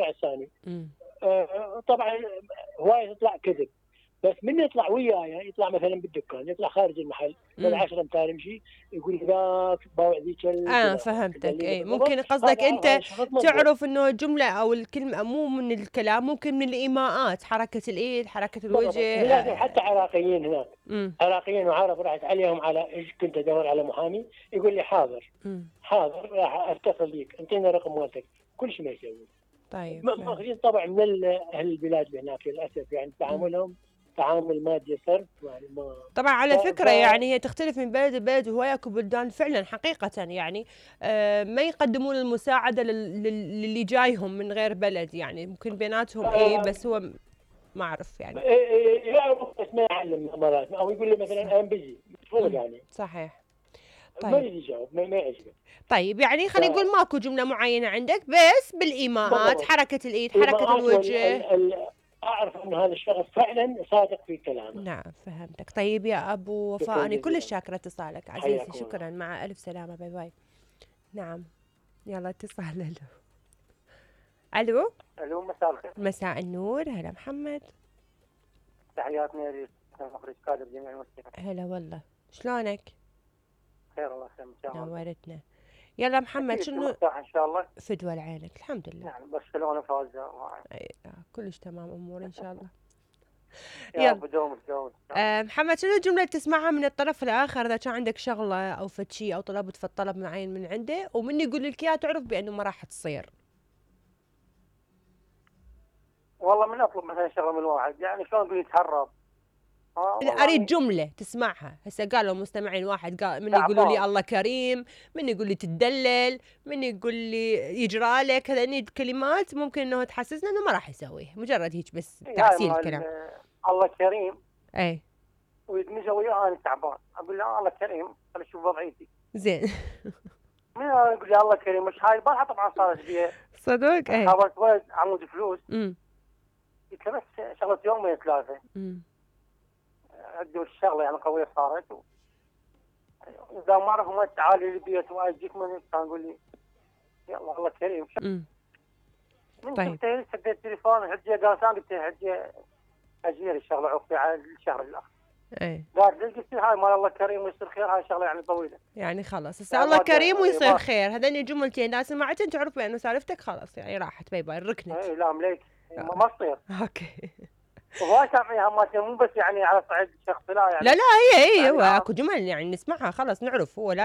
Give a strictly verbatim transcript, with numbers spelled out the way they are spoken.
الفرع الثاني. امم آه طبعا هوايه تطلع كذب، بس من يطلع وياي يطلع مثلا بالدكان، يطلع خارج المحل من امم عشرة امتار يمشي يقول لي ذاك باوع ذيك اه البلاوه فهمتك. دليله اي بالضبط. ممكن قصدك هذا اعرف انت هذا الشخص مضبوط. تعرف انه الجملة او الكلمة مو من الكلام، ممكن من الايماءات، حركة الايد، حركة بالضبط، الوجه. لازم حتى عراقيين هناك، امم عراقيين وعرب رحت عليهم على ايش كنت ادور على محامي، يقول لي حاضر امم حاضر راح اتصل بيك، انطيني رقم والدك، كل شيء ما يسوي. طيب فهم. ماخذين طبع من ال- اهل البلاد اللي هناك للاسف، يعني امم تعاملهم تعامل مادي صرف، يعني ما طبعا ف, على ف... فكرة يعني هي تختلف من بلد لبلد، وهواي اكو بلدان فعلا حقيقة يعني آه ما يقدمون المساعدة لل- لل- للي جايهم من غير بلد، يعني ممكن بيناتهم ايه، ف... بس هو م- ما اعرف يعني. يعرف بس ما يعلم مرات، او يقول لي مثلا صح. انا بيجي فوق امم يعني صحيح. ما طيب. يجي يجاوب، ما, ما يعجبه. طيب يعني ف خلينا نقول ماكو جملة معينة عندك، بس بالإيماءات، بالضبط حركة الإيد، حركة الايماءات وال ال... الوجه. ال... اعرف ان هذا الشخص فعلا صادق في كلامه. نعم فهمتك. طيب يا أبو شكرا وفاء، أنا كلش جزيلا، شاكرة اتصالك عزيزي، حياكم الله. شكرا، مع ألف سلامة، باي باي. نعم. يلا اتصال. ألو. ألو. الو، مساء الخير. مساء النور، هلا محمد. تحياتنا للمخرج كادر جميع المسلمين. هلا والله، شلونك؟ خير الله يسلمك ان شاء الله. نورتنا. يلا محمد، اكيد شنو مرتاح ان شاء الله. فدوى لعينك؟ الحمد لله. يعني برشلونه فاز. أي آه، كلش تمام أمور إن شاء الله. يا يلا رب دوم دوم. آه محمد، شنو الجملة اللي تسمعها من الطرف الآخر إذا كان عندك شغلة أو فد شي أو طلبت فد طلب معين من عنده، ومن يقول لك إياه تعرف بأنه ما راح تصير؟ والله من اطلب مثلا شغله من الواحد، يعني شلون يقول يتهرب. اه لا، والله أريد يعني جملة تسمعها. هسه قالوا مستمعين، واحد قال من يقولوا لي تعبان. الله كريم، من يقول لي تدلل، من يقول لي يجرى لك، هذني كلمات ممكن إنه تحسسنا إنه ما راح يسويه، مجرد هيك بس إيه، هاي تعسيل مال كلام. الله كريم أي ويدمجه وياه. انا تعبان اقول له الله كريم، خلي اشوف وضعيتي. زين. من يقول لي الله كريم، مش هاي البارحه طبعا صارت بي. صدق. أي خابرت ولد عمود فلوس، امم قلت له بس شغله يومين ثلاثه امم ادوا الشغله يعني قويه صارت و... اذا ما اعرف ما تعالي البيت واجيك من كان يقول لي يلا الله كريم. امم من طيب. شفتها سديت التليفون حجه قاسان، قلت له حجه اجير الشغله عقبي على الشهر الاخر. أي قال لي قلت له هاي مال الله كريم ويصير خير، هاي شغله يعني طويله. يعني خلاص هسه يعني الله ما كريم ت- ويصير ما خير، هذني جملتين اذا سمعتن تعرف بانه سالفتك خلاص يعني راحت، باي باي، ركنت. اي لا مليك ما ما تصير. اوكي. وهاي سامعيها ما مو بس يعني على صعيد شخصي، لا يعني لا لا، هي هي يعني هو عام. اكو جمل يعني نسمعها خلاص نعرف، هو لا